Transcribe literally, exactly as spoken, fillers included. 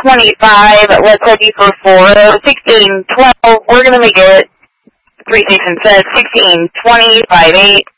twenty-five, let's head you for four. sixteen twelve, we're going to make it three station says sixteen twenty, five eight.